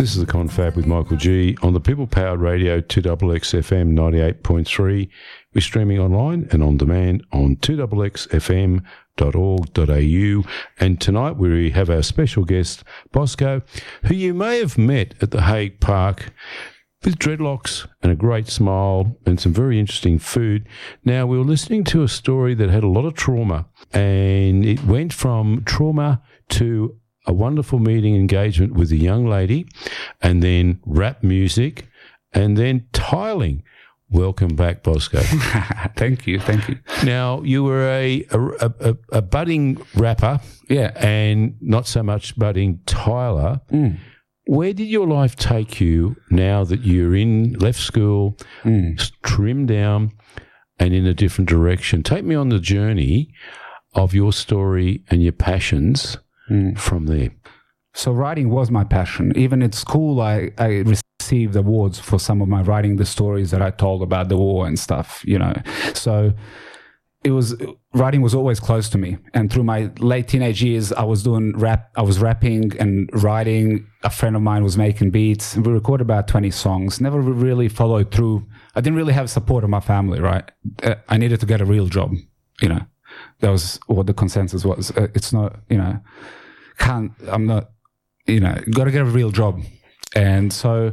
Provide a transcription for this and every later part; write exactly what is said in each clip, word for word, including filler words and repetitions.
This is the Confab with Michael G on the People Powered Radio two X X F M ninety-eight point three. We're streaming online and on demand on two X X F M dot org dot a u. And tonight we have our special guest, Bosco, who you may have met at the Hague Park with dreadlocks and a great smile and some very interesting food. Now, we were listening to a story that had a lot of trauma, and it went from trauma to a wonderful meeting engagement with a young lady, and then rap music, and then tiling. Welcome back, Bosco. Thank you, thank you. Now, you were a a, a, a budding rapper, yeah, and not so much budding tiler. Mm. Where did your life take you now that you're in, left school, mm. trimmed down, and in a different direction? Take me on the journey of your story and your passions mm. from there. So writing was my passion. Even at school, I, I received awards for some of my writing, the stories that I told about the war and stuff, you know. So it was, writing was always close to me. And through my late teenage years, I was doing rap, I was rapping and writing. A friend of mine was making beats. We recorded about twenty songs, never really followed through. I didn't really have support of my family, right? Uh, I needed to get a real job, you know. That was what the consensus was. Uh, it's not, you know, can't, I'm not, you know, got to get a real job. And so,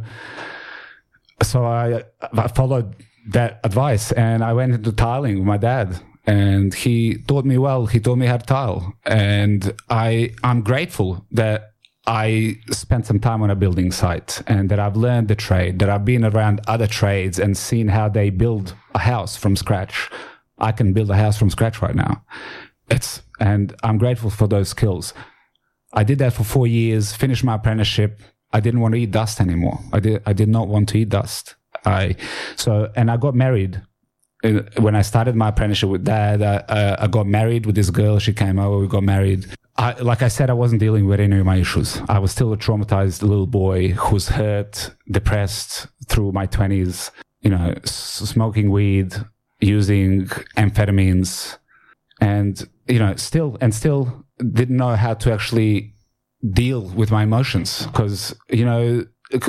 so I, I followed that advice and I went into tiling with my dad. And he taught me well. He taught me how to tile. And I, I'm grateful that I spent some time on a building site and that I've learned the trade, that I've been around other trades and seen how they build a house from scratch. I can build a house from scratch right now. It's, and I'm grateful for those skills. I did that for four years, finished my apprenticeship. I didn't want to eat dust anymore. I did, I did not want to eat dust. I, so, and I got married. When I started my apprenticeship with Dad, I, uh, I got married with this girl. She came over, we got married. I, like I said, I wasn't dealing with any of my issues. I was still a traumatized little boy who was hurt, depressed through my twenties, you know, s- smoking weed, using amphetamines, and, you know, still, and still didn't know how to actually deal with my emotions. Because, you know,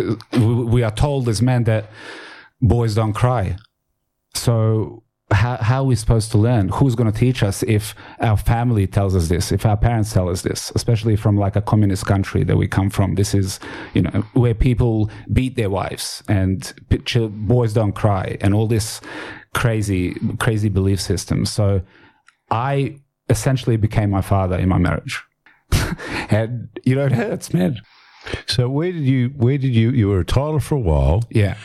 we are told as men that boys don't cry. So how, how are we supposed to learn? Who's going to teach us if our family tells us this, if our parents tell us this, especially from like a communist country that we come from? This is, you know, where people beat their wives and boys don't cry and all this crazy, crazy belief system. So I essentially became my father in my marriage. And, you know, it hurts, man. So where did you, where did you, you were a tiler for a while. Yeah.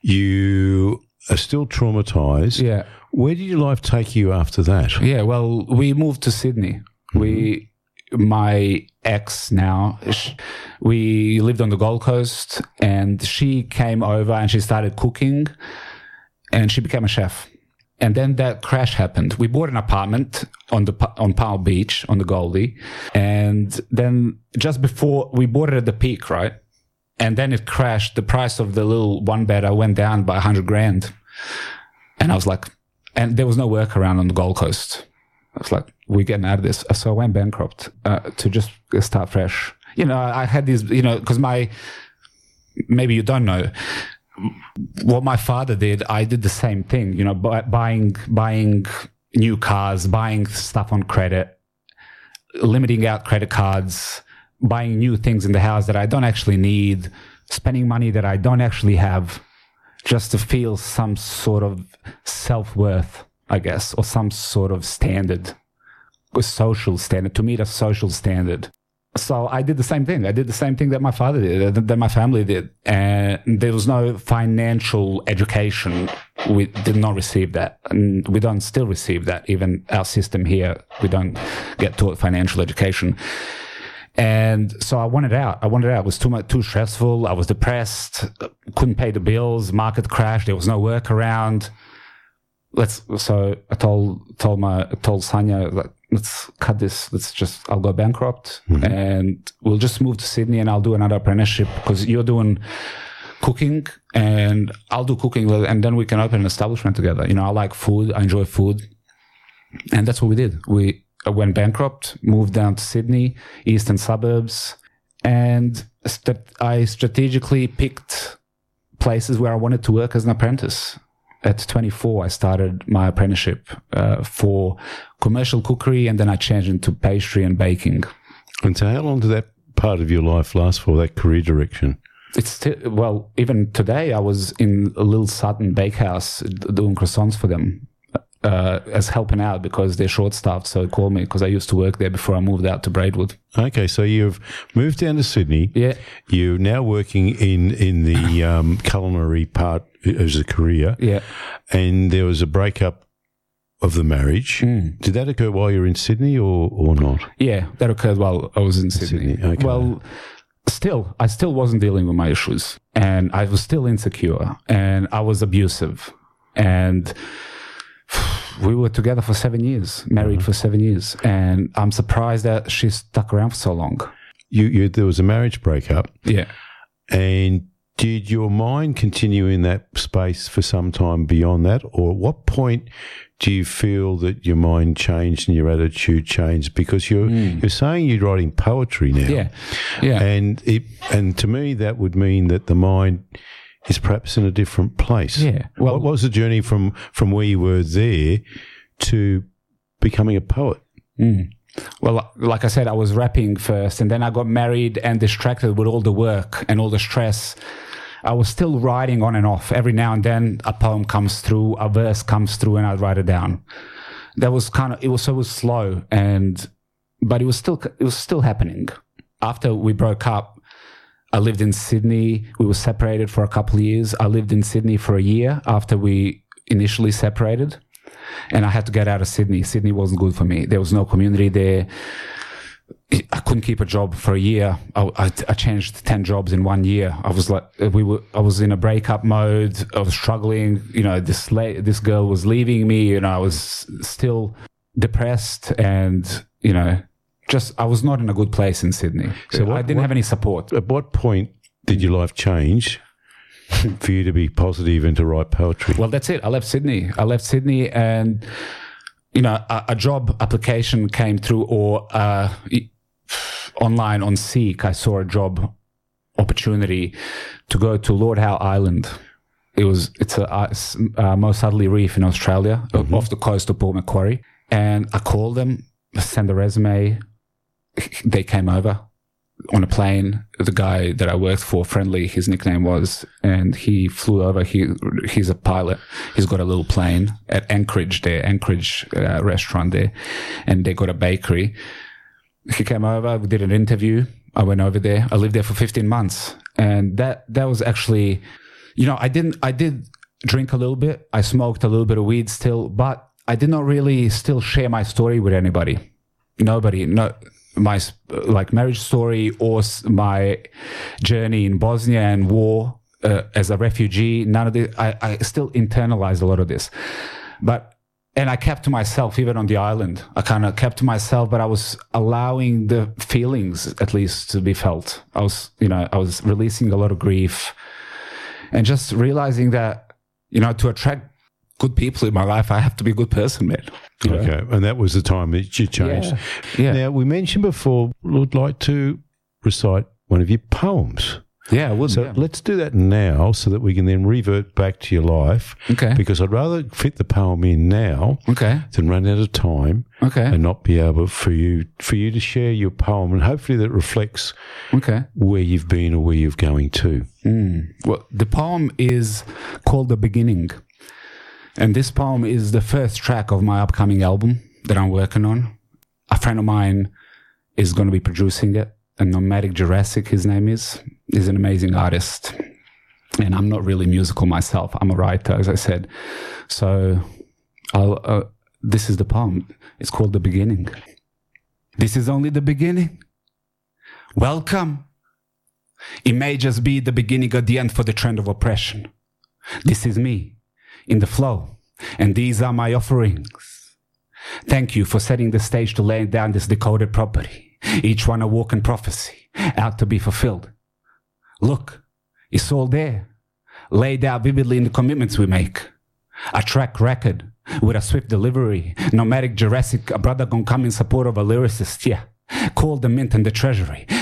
You are still traumatized. Yeah. Where did your life take you after that? Yeah, well, we moved to Sydney. Mm-hmm. We, my ex now, she, we lived on the Gold Coast, and she came over and she started cooking, and she became a chef. And then that crash happened. We bought an apartment on the on Palm Beach on the Goldie, and then just before we bought it at the peak, right? And then it crashed. The price of the little one bedder went down by a hundred grand. And I was like, and there was no work around on the Gold Coast. I was like, we're getting out of this. So I went bankrupt uh, to just start fresh. You know, I had these, you know, because my, maybe you don't know, what my father did, I did the same thing, you know, buy, buying, buying new cars, buying stuff on credit, limiting out credit cards, buying new things in the house that I don't actually need, spending money that I don't actually have, just to feel some sort of self-worth, I guess, or some sort of standard, a social standard, to meet a social standard. So I did the same thing. I did the same thing that my father did, that my family did. And there was no financial education. We did not receive that. And we don't still receive that. Even our system here, we don't get taught financial education. And so I wanted out. I wanted out. It was too much, too stressful. I was depressed. Couldn't pay the bills. Market crashed. There was no work around. Let's. So I told told my told Sanya, like, let's cut this. Let's just. I'll go bankrupt, mm-hmm. and we'll just move to Sydney, and I'll do another apprenticeship because you're doing cooking, and I'll do cooking, and then we can open an establishment together. You know, I like food. I enjoy food, and that's what we did. We. I went bankrupt, moved down to Sydney, eastern suburbs, and st- I strategically picked places where I wanted to work as an apprentice. At twenty-four, I started my apprenticeship uh, for commercial cookery, and then I changed into pastry and baking. And so how long did that part of your life last for, that career direction? It's still, well, even today, I was in a little Sutton bakehouse doing croissants for them uh, as helping out because they're short-staffed. So they called me because I used to work there before I moved out to Braidwood. Okay, so you've moved down to Sydney. Yeah. You're now working in, in the um, culinary part as a career. Yeah. And there was a breakup of the marriage. Mm. Did that occur while you were in Sydney or, or not? Yeah, that occurred while I was in Sydney. Sydney. Okay. Well, still, I still wasn't dealing with my issues, and I was still insecure, and I was abusive, and we were together for seven years, married mm-hmm. for seven years, and I'm surprised that she stuck around for so long. You, you, there was a marriage breakup. Yeah. And did your mind continue in that space for some time beyond that, or at what point do you feel that your mind changed and your attitude changed? Because you're mm. you're saying you're writing poetry now, yeah, yeah, and it and to me that would mean that the mind is perhaps in a different place. Yeah. Well, what was the journey from from where you were there to becoming a poet? Mm. Well, like I said, I was rapping first, and then I got married and distracted with all the work and all the stress. I was still writing on and off. Every now and then a poem comes through, a verse comes through, and I'd write it down. That was kind of, it was so it was slow, and, but it was still, it was still happening. After we broke up, I lived in Sydney. We were separated for a couple of years. I lived in Sydney for a year after we initially separated, and I had to get out of Sydney. Sydney wasn't good for me. There was no community there. I couldn't keep a job for a year. I, I, I changed ten jobs in one year. I was like, we were, I was in a breakup mode. I was struggling. You know, this la- this girl was leaving me. You know, I was still depressed, and you know, just I was not in a good place in Sydney. So what, I didn't what, have any support. At what point did your life change for you to be positive and to write poetry? Well, that's it. I left Sydney. I left Sydney, and you know, a, a job application came through, or uh, online on Seek, I saw a job opportunity to go to Lord Howe Island. It was it's a uh, uh, most southerly reef in Australia, mm-hmm. off the coast of Port Macquarie. And I called them, sent a resume. They came over on a plane. The guy that I worked for, Friendly, his nickname was, and he flew over. He he's a pilot. He's got a little plane at Anchorage there, Anchorage uh, restaurant there, and they got a bakery. He came over. We did an interview. I went over there. I lived there for fifteen months, and that that was actually, you know, I didn't. I did drink a little bit. I smoked a little bit of weed still, but I did not really still share my story with anybody. Nobody. No. My like marriage story or my journey in Bosnia and war uh, as a refugee. None of this. I, I still internalized a lot of this, but and I kept to myself even on the island. I kind of kept to myself, but I was allowing the feelings at least to be felt. I was, you know, I was releasing a lot of grief, and just realizing that, you know, to attract good people in my life, I have to be a good person, man. You know? Okay, and that was the time that you changed. Yeah. yeah. Now, we mentioned before, would like to recite one of your poems. Yeah, I would. So yeah. let's do that now so that we can then revert back to your life. Okay. Because I'd rather fit the poem in now okay. than run out of time okay. and not be able for you for you to share your poem, and hopefully that reflects okay. where you've been or where you're going to. Mm. Well, the poem is called The Beginning. And this poem is the first track of my upcoming album that I'm working on. A friend of mine is going to be producing it. And Nomadic Jurassic, his name is. He's an amazing artist. And I'm not really musical myself. I'm a writer, as I said. So I'll, uh, this is the poem. It's called The Beginning. This is only the beginning. Welcome. It may just be the beginning of the end for the trend of oppression. This is me. In the flow, and these are my offerings. Thank you for setting the stage to lay down this decoded property, each one a walking prophecy, out to be fulfilled. Look, it's all there, laid out vividly in the commitments we make. A track record with a swift delivery, nomadic Jurassic, a brother gonna come in support of a lyricist, yeah. Call the mint and the treasury.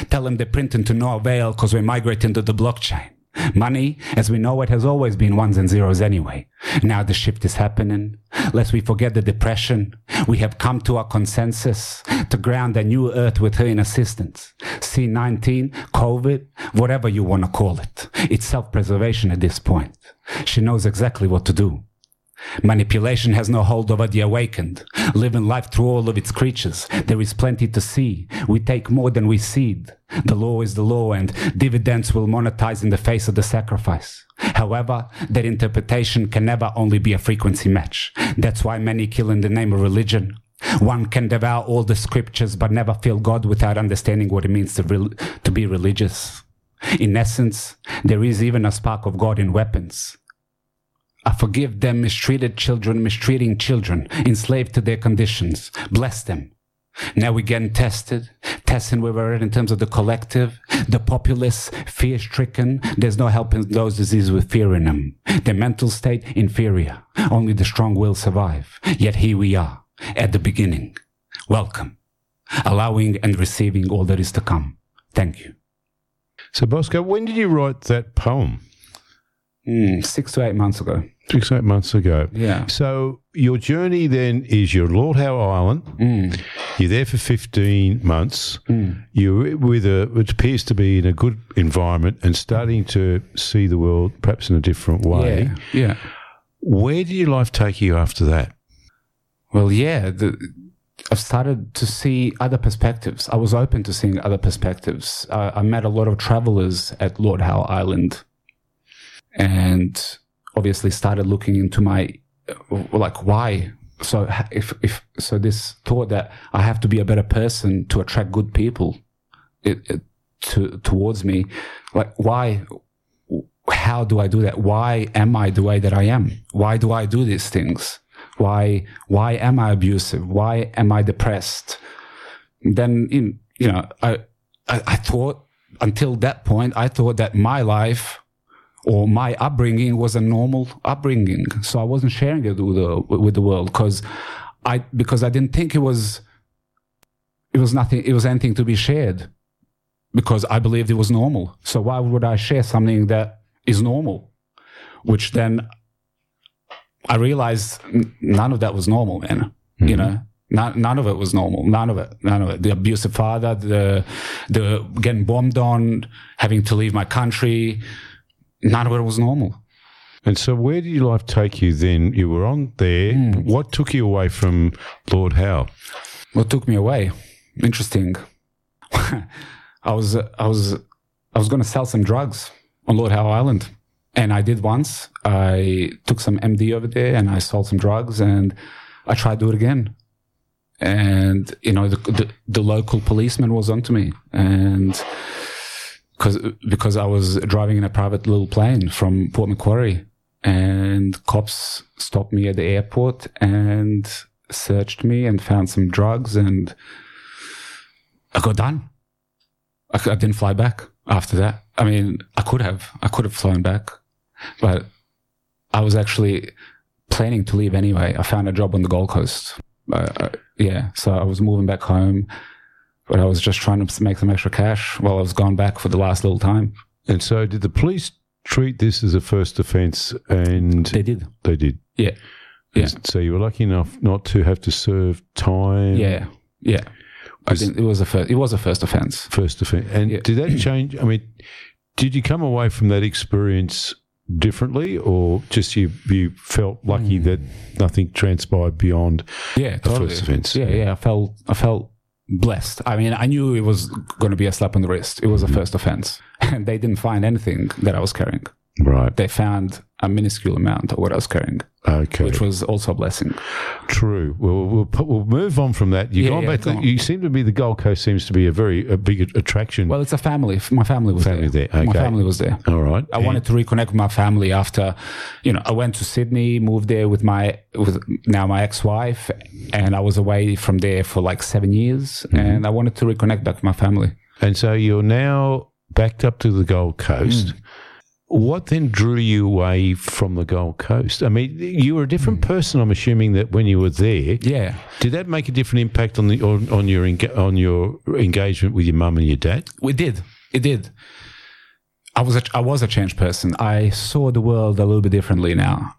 Tell them they're printing to no avail because we're migrating to the blockchain. Money, as we know it, has always been ones and zeros anyway. Now the shift is happening. Lest we forget the depression, we have come to our consensus to ground a new earth with her in assistance. C nineteen, COVID, whatever you want to call it. It's self-preservation at this point. She knows exactly what to do. Manipulation has no hold over the awakened. Living life through all of its creatures. There is plenty to see. We take more than we cede. The law is the law, and dividends will monetize in the face of the sacrifice. However, that interpretation can never only be a frequency match. That's why many kill in the name of religion. One can devour all the scriptures but never feel God without understanding what it means to, re- to be religious. In essence, there is even a spark of God in weapons. I forgive them mistreated children, mistreating children, enslaved to their conditions. Bless them. Now we're getting tested, testing where we're at in terms of the collective, the populace, fear-stricken. There's no help in those diseases with fear in them. Their mental state, inferior. Only the strong will survive. Yet here we are, at the beginning. Welcome. Allowing and receiving all that is to come. Thank you. So, Bosco, when did you write that poem? Mm, six to eight months ago. Six, eight months ago. Yeah. So your journey then is you're Lord Howe Island. Mm. You're there for fifteen months. Mm. You're with a, it appears to be in a good environment and starting to see the world perhaps in a different way. Yeah. yeah. Where did your life take you after that? Well, yeah, the, I've started to see other perspectives. I was open to seeing other perspectives. Uh, I met a lot of travelers at Lord Howe Island. And obviously started looking into my, like, why? So if, if, so this thought that I have to be a better person to attract good people it, it, to, towards me, like, why, how do I do that? Why am I the way that I am? Why do I do these things? Why, why am I abusive? Why am I depressed? Then, in, you know, I, I, I thought until that point, I thought that my life or my upbringing was a normal upbringing. So I wasn't sharing it with the, with the world because I, because I didn't think it was, it was nothing, it was anything to be shared because I believed it was normal. So why would I share something that is normal? Which then I realized none of that was normal, man. Mm-hmm. You know, none, none of it was normal. None of it. None of it. The abusive father, the, the getting bombed on, having to leave my country, none of it was normal. And so where did your life take you then? You were on there. Mm. What took you away from Lord Howe? What took me away? Interesting. I was, I was, I was going to sell some drugs on Lord Howe Island. And I did once. I took some M D over there and I sold some drugs and I tried to do it again. And, you know, the, the, the local policeman was onto me. And Because because I was driving in a private little plane from Port Macquarie, and cops stopped me at the airport and searched me and found some drugs, and I got done. I, I didn't fly back after that. I mean, I could have. I could have flown back, but I was actually planning to leave anyway. I found a job on the Gold Coast. Uh, uh, yeah, so I was moving back home. But I was just trying to make some extra cash while I was gone back for the last little time. And so did the police treat this as a first offence? And they did. They did? Yeah. Yeah. So you were lucky enough not to have to serve time? Yeah. Yeah. I think it was a first, it was a first offence. First offence. And yeah. Did that change? I mean, did you come away from that experience differently, or just you you felt lucky mm. that nothing transpired beyond yeah, the totally. first offence? Yeah, yeah. I felt I felt blessed. I mean, I knew it was going to be a slap on the wrist. It was a first offense. And they didn't find anything that I was carrying. Right. They found a minuscule amount of what I was carrying. Okay. Which was also a blessing. True. Well, we'll, put, we'll move on from that. You've yeah, gone yeah, back. go To, on. you seem to be, the Gold Coast seems to be a very a big attraction. Well, it's a family. My family was family there. there. Okay. My family was there. All right. I and wanted to reconnect with my family after, you know, I went to Sydney, moved there with my, with now my ex-wife, and I was away from there for like seven years, mm-hmm. and I wanted to reconnect back with my family. And so you're now backed up to the Gold Coast. Mm. what then drew you away from the Gold Coast? I mean, you were a different mm. person, I'm assuming, that when you were there. Yeah. Did that make a different impact on the on, on your on your engagement with your mum and your dad? It did. It did. I was a, I was a changed person. I saw the world a little bit differently now.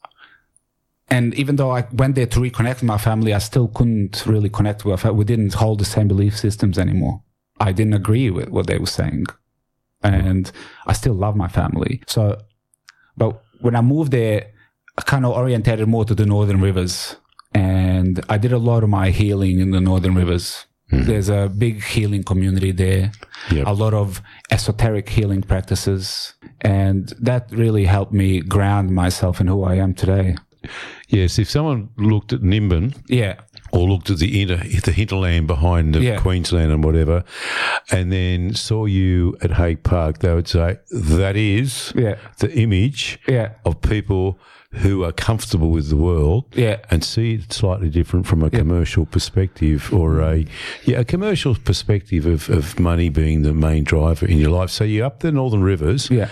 And even though I went there to reconnect with my family, I still couldn't really connect with her. We didn't hold the same belief systems anymore. I didn't agree with what they were saying. And I still love my family. So, but when I moved there, I kind of orientated more to the Northern Rivers. And I did a lot of my healing in the Northern Rivers. Mm. There's a big healing community there, yep. a lot of esoteric healing practices. And that really helped me ground myself in who I am today. Yes, if someone looked at Nimbin, yeah, or looked at the inter, the hinterland behind the yeah. Queensland and whatever, and then saw you at Hague Park, they would say that is yeah. the image yeah. of people who are comfortable with the world, yeah. and see it slightly different from a yeah. commercial perspective, or a yeah a commercial perspective of, of money being the main driver in your life. So you're up the Northern Rivers. Yeah.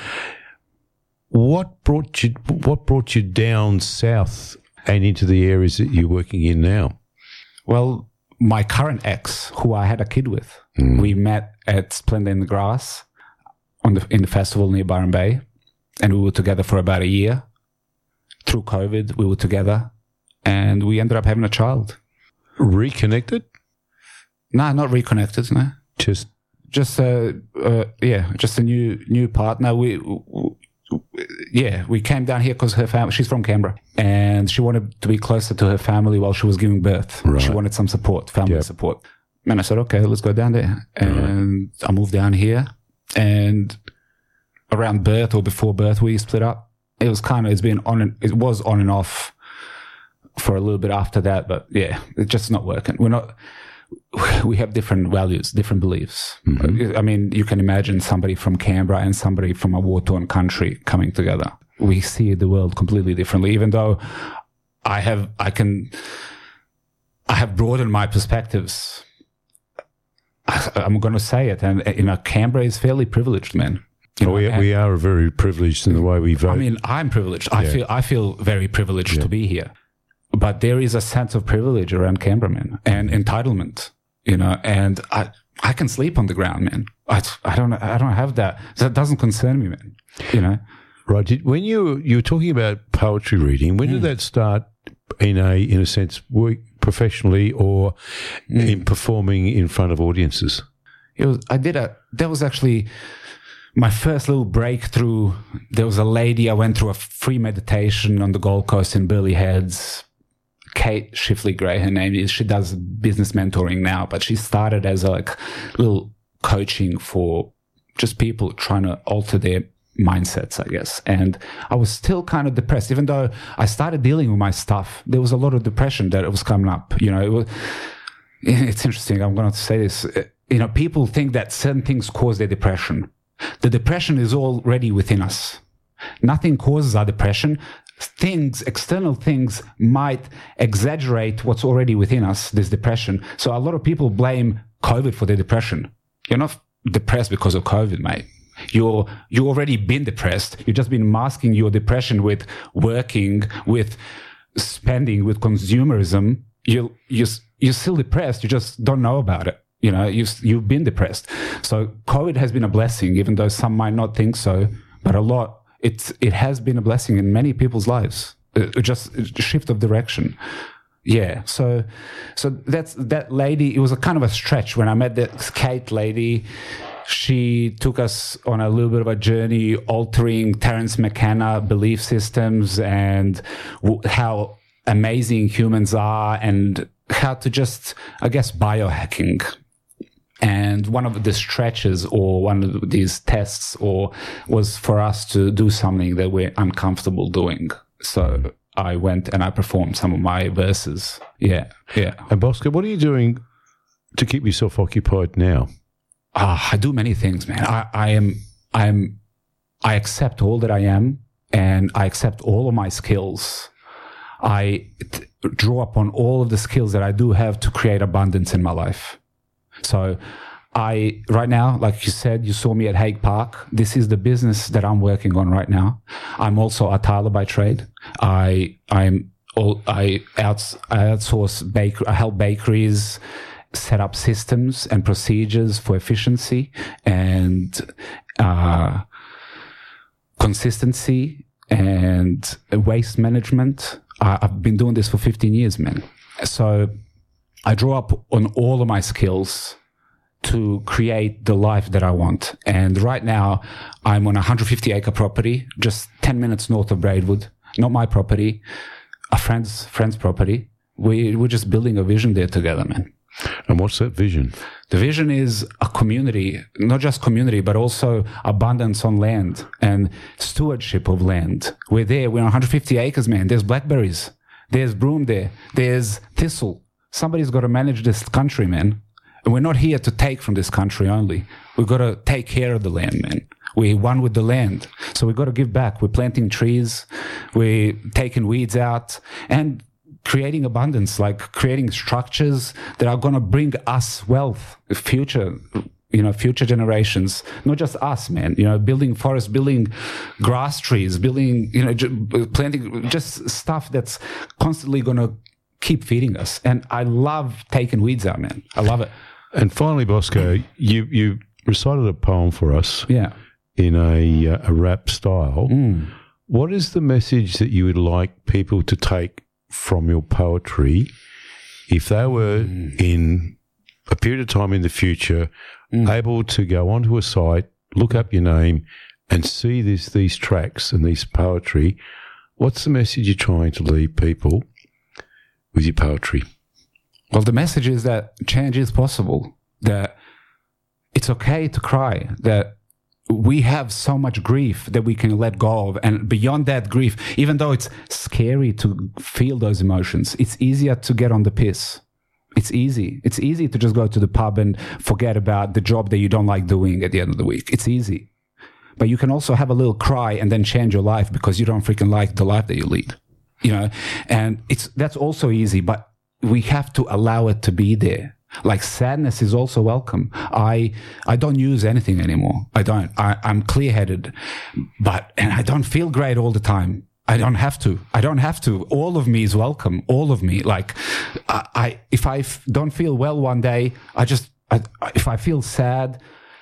What brought you? What brought you down south and into the areas that you're working in now? Well, my current ex, who I had a kid with, mm. we met at Splendor in the Grass on the in the festival near Byron Bay, and we were together for about a year. Through COVID, we were together, and we ended up having a child. Reconnected? No, not reconnected. No, just just uh, uh yeah, just a new new partner. We. we Yeah, we came down here because her family, she's from Canberra, and she wanted to be closer to her family while she was giving birth. Right. She wanted some support, family yep. support. And I said, okay, let's go down there. And right. I moved down here, and around birth or before birth, we split up. It was kind of, it's been on and, it was on and off for a little bit after that, but yeah, it's just not working. We're not, we have different values, different beliefs. Mm-hmm. I mean, you can imagine somebody from Canberra and somebody from a war-torn country coming together. We see the world completely differently, even though I have, I can, I have broadened my perspectives. I, I'm going to say it. And, you know, Canberra is fairly privileged, man. You know, we, we are very privileged in the way we vote. I mean, I'm privileged. Yeah. I feel, I feel very privileged yeah. to be here. But there is a sense of privilege around Canberra, man, and entitlement, you know, and I, I can sleep on the ground, man. I, I don't, I don't have that. That doesn't concern me, man, you know. Right. When you, you were talking about poetry reading, when mm. did that start in a, in a sense, work professionally or mm. in performing in front of audiences? It was, I did a, that was actually my first little breakthrough. There was a lady, I went through a free meditation on the Gold Coast in Burleigh Heads. Kate Shifley Gray, her name is. She does business mentoring now, but she started as a like little coaching for just people trying to alter their mindsets, I guess. And I was still kind of depressed, even though I started dealing with my stuff. There was a lot of depression that was coming up. You know, it was. It's interesting. I'm going to say this. You know, people think that certain things cause their depression. The depression is already within us. Nothing causes our depression. Things, external things might exaggerate what's already within us, this depression. So a lot of people blame COVID for their depression. You're not depressed because of COVID, mate. You're, you already been depressed. You've just been masking your depression with working, with spending, with consumerism. You, you, you're still depressed. You just don't know about it. You know, you've, you've been depressed. So COVID has been a blessing, even though some might not think so, but a lot, It's, it has been a blessing in many people's lives. Uh, just a shift of direction. Yeah. So, so that's, that lady, it was a kind of a stretch when I met that Kate lady. She took us on a little bit of a journey altering Terence McKenna belief systems and w- how amazing humans are and how to just, I guess, biohacking. And one of the stretches or one of these tests or was for us to do something that we're uncomfortable doing. So I went and I performed some of my verses. Yeah, yeah. And Bosco, what are you doing to keep yourself occupied now? Ah, I do many things, man. I, I am, I am, I accept all that I am, and I accept all of my skills. I t- draw upon all of the skills that I do have to create abundance in my life. So I right now, like you said, you saw me at Hague Park. This is the business that I'm working on right now. I'm also a tiler by trade. I I'm all I outs I outsource baker. I help bakeries set up systems and procedures for efficiency and uh, consistency and waste management. I, I've been doing this for fifteen years, man. So I draw up on all of my skills to create the life that I want. And right now, I'm on a one hundred fifty acre property, just ten minutes north of Braidwood. Not my property, a friend's friend's property. We, we're just building a vision there together, man. And what's that vision? The vision is a community, not just community, but also abundance on land and stewardship of land. We're there. We're on one hundred fifty acres, man. There's blackberries. There's broom there. There's thistle. Somebody's got to manage this country, man. And we're not here to take from this country only. We've got to take care of the land, man. We're one with the land. So we've got to give back. We're planting trees. We're taking weeds out and creating abundance, like creating structures that are going to bring us wealth, future, you know, future generations, not just us, man, you know, building forests, building grass trees, building, you know, j- planting just stuff that's constantly going to keep feeding us. And I love taking weeds out, man. I love it. And finally, Bosco, you, you recited a poem for us Yeah. in a, uh, a rap style. Mm. What is the message that you would like people to take from your poetry if they were mm. in a period of time in the future mm. able to go onto a site, look up your name and see this, these tracks and these poetry? What's the message you're trying to leave people with your poetry? Well, the message is that change is possible, that it's okay to cry, that we have so much grief that we can let go of. And beyond that grief, even though it's scary to feel those emotions, it's easier to get on the piss. It's easy. It's easy to just go to the pub and forget about the job that you don't like doing at the end of the week. It's easy. But you can also have a little cry and then change your life because you don't freaking like the life that you lead. You know, and it's that's also easy, but we have to allow it to be there. Like sadness is also welcome. I I don't use anything anymore. I don't. I, I'm clear-headed, but and I don't feel great all the time. I don't have to. I don't have to. All of me is welcome. All of me. Like I, I if I f- don't feel well one day, I just I, if I feel sad.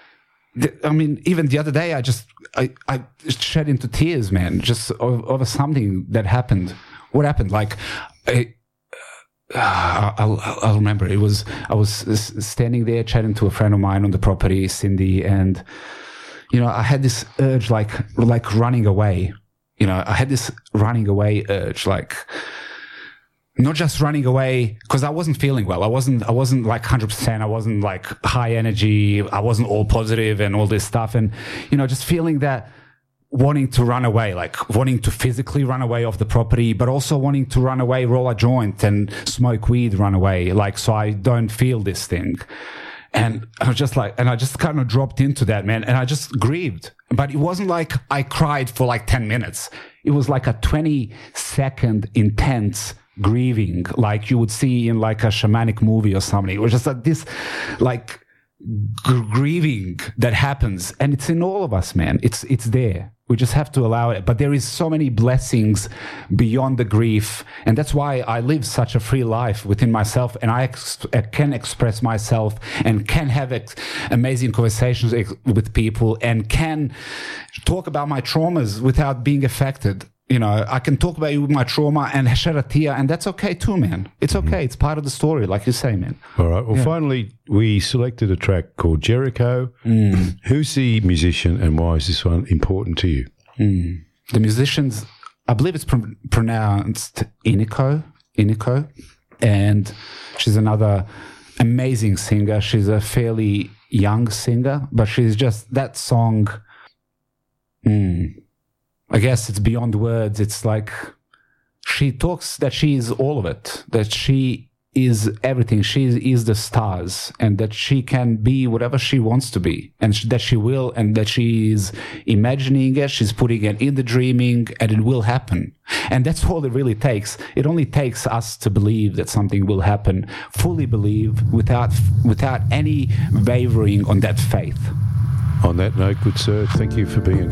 I mean, even the other day, I just I, I shed into tears, man, just over, over something that happened. What happened? Like, I, uh, I'll, I'll remember. It was I was standing there chatting to a friend of mine on the property, Cindy, and you know, I had this urge, like like running away. You know, I had this running away urge, like. Not just running away because I wasn't feeling well. I wasn't, I wasn't like one hundred percent. I wasn't like high energy. I wasn't all positive and all this stuff. And, you know, just feeling that wanting to run away, like wanting to physically run away off the property, but also wanting to run away, roll a joint and smoke weed, run away. Like, so I don't feel this thing. And I was just like, and I just kind of dropped into that, man. And I just grieved, but it wasn't like I cried for like ten minutes. It was like a twenty second intense grieving, like you would see in like a shamanic movie or something. It was just like this, like g- grieving that happens, and it's in all of us, man. It's it's there. We just have to allow it. But there is so many blessings beyond the grief, and that's why I live such a free life within myself, and I, ex- I can express myself and can have ex- amazing conversations ex- with people, and can talk about my traumas without being affected. You know, I can talk about my trauma and shed a tear, and that's okay too, man. It's okay. Mm-hmm. It's part of the story, like you say, man. All right. Well, yeah. Finally, we selected a track called Jericho. Mm. Who's the musician, and why is this one important to you? Mm. The musicians, I believe it's pr- pronounced Iniko, Iniko, and she's another amazing singer. She's a fairly young singer, but she's just, that song... Mm, I guess it's beyond words. It's like she talks that she is all of it, that she is everything. She is the stars, and that she can be whatever she wants to be, and sh- that she will, and that she is imagining it, she's putting it in the dreaming, and it will happen. And that's all it really takes. It only takes us to believe that something will happen, fully believe, without without any wavering on that faith. On that note, good sir, thank you for being a